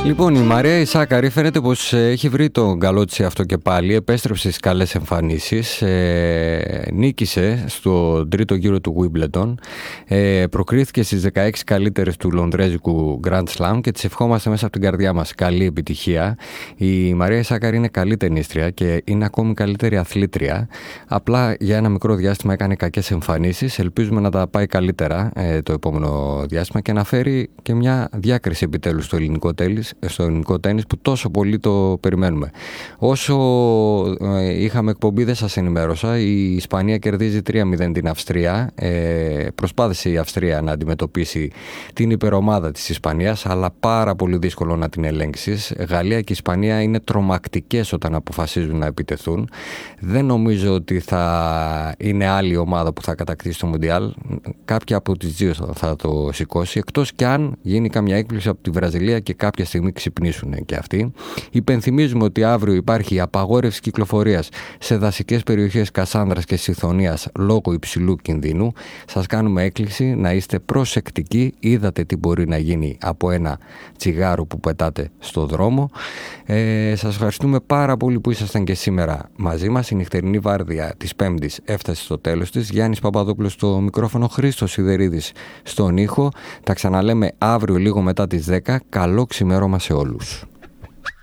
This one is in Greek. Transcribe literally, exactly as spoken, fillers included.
Λοιπόν, η Μαρία η Σάκαρη φαίνεται πως έχει βρει τον καλό της αυτό και πάλι, επέστρεψε στις καλές εμφανίσεις, ε, νίκησε στο τρίτο γύρο του Wimbledon, ε, προκρίθηκε στις δεκαέξι καλύτερες του λονδρέζικου Grand Slam και της ευχόμαστε μέσα από την καρδιά μας καλή επιτυχία. Η Μαρία η Σάκαρη είναι καλή τενίστρια και είναι ακόμη καλύτερη αθλήτρια, απλά για ένα μικρό διάστημα έκανε κακές εμφανίσεις, ελπίζουμε να τα πάει καλύτερα ε, το επόμενο διάστημα και να φέρει και μια διάκριση επιτέλους στο ελληνικό τέλης, στο ελληνικό τένις που τόσο πολύ το περιμένουμε. Όσο ε, είχαμε εκπομπή δεν σας ενημέρωσα, η Ισπανία κερδίζει τρία μηδέν την Αυστρία. Ε, προσπάθησε η Αυστρία να αντιμετωπίσει την υπερομάδα της Ισπανίας, αλλά πάρα πολύ δύσκολο να την ελέγξεις. Γαλλία και Ισπανία είναι τρομακτικές όταν αποφασίζουν να επιτεθούν. Δεν νομίζω ότι θα είναι άλλη ομάδα που θα κατακτήσει το Μουντιάλ. Κάποια από τις δύο θα, θα το σηκώσει, εκτός και αν γίνει καμιά έκπληξη από τη Βραζιλία και κάποια στιγμή ξυπνήσουν και αυτοί. Υπενθυμίζουμε ότι αύριο υπάρχει απαγόρευση κυκλοφορίας σε δασικές περιοχές Κασάνδρας και Σιθωνίας λόγω υψηλού κινδύνου. Σας κάνουμε έκκληση να είστε προσεκτικοί. Είδατε τι μπορεί να γίνει από ένα τσιγάρο που πετάτε στο δρόμο. Ε, σας ευχαριστούμε πάρα πολύ που ήσασταν και σήμερα μαζί μας. Η νυχτερινή βάρδια της Πέμπτης έφτασε στο τέλος της. Γιάννης Παπαδόπουλος στο μικρόφωνο, Χρήστος Σιδερίδης στον ήχο. Τα ξαναλέμε αύριο λίγο μετά τις δέκα. Καλό ξημέρωμα σε όλους.